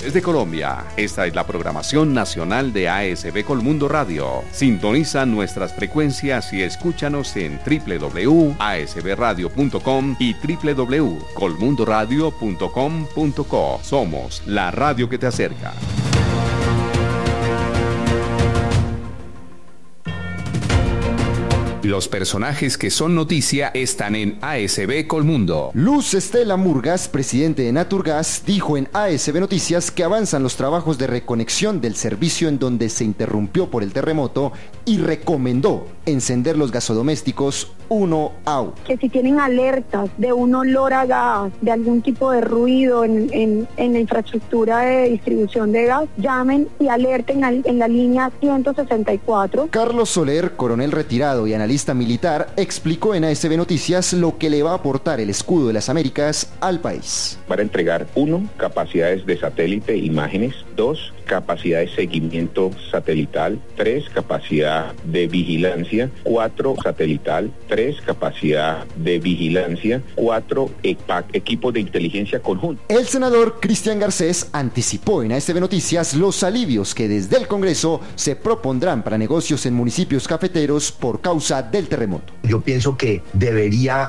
desde Colombia. Esta es la programación nacional de ASB Colmundo Radio. Sintoniza nuestras frecuencias y escúchanos en www.asbradio.com y www.colmundoradio.com.co. Somos la radio que te acerca. Los personajes que son noticia están en ASB Colmundo. Luz Estela Murgas, presidente de Naturgas, dijo en ASB Noticias que avanzan los trabajos de reconexión del servicio en donde se interrumpió por el terremoto y recomendó encender los gasodomésticos 1A. Que si tienen alertas de un olor a gas, de algún tipo de ruido en la infraestructura de distribución de gas, llamen y alerten en la línea 164. Carlos Soler, coronel retirado y analista militar, explicó en ASB Noticias lo que le va a aportar el escudo de las Américas al país. Para entregar 1, capacidades de satélite, imágenes; 2, capacidad de seguimiento satelital; 3, capacidad de vigilancia; 4, satelital; 3, capacidad de vigilancia; 4, equipos de inteligencia conjunta. El senador Cristian Garcés anticipó en ASB Noticias los alivios que desde el Congreso se propondrán para negocios en municipios cafeteros por causa del terremoto. Yo pienso que debería